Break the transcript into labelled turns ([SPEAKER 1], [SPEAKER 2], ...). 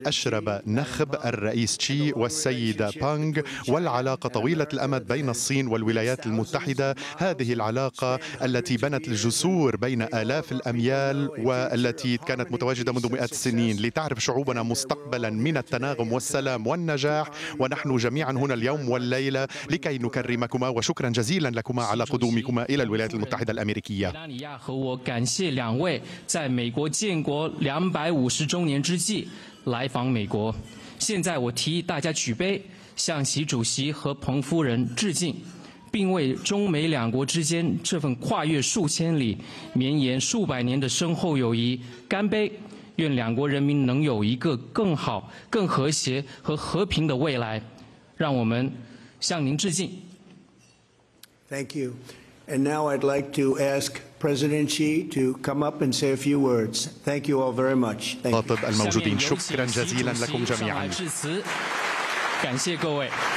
[SPEAKER 1] أشرب نخب الرئيس شي والسيدة بانغ، والعلاقة طويلة الأمد بين الصين والولايات المتحدة، هذه العلاقة التي بنت الجسور بين آلاف الأميال والتي كانت متواجدة منذ مئات السنين، لتعرف شعوبنا مستقبلا من التناغم والسلام والنجاح، ونحن جميعا هنا اليوم والليلة لكي نكرمكما، وشكرا جزيلا لكما على قدومكما إلى الولايات المتحدة الأمريكية.
[SPEAKER 2] 来访美国，现在我提议大家举杯，向习主席和彭夫人致敬，并为中美两国之间这份跨越数千里、绵延数百年的深厚友谊干杯！愿两国人民能有一个更好、更和谐和和平的未来。让我们向您致敬。
[SPEAKER 3] Thank you. And now I'd like to ask President Xi to come up and say a few words. Thank you all very much.
[SPEAKER 1] خاطب الموجودين، شكرا جزيلا لكم جميعا.
[SPEAKER 2] 感谢各位。